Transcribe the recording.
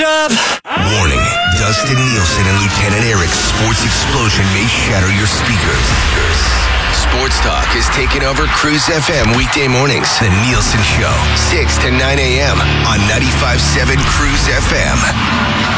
up. Warning, Dustin Nielsen and Lieutenant Eric's sports explosion may shatter your speakers. Sports Talk is taking over Cruise FM weekday mornings. The Nielsen Show, 6 to 9 a.m. on 95.7 Cruise FM.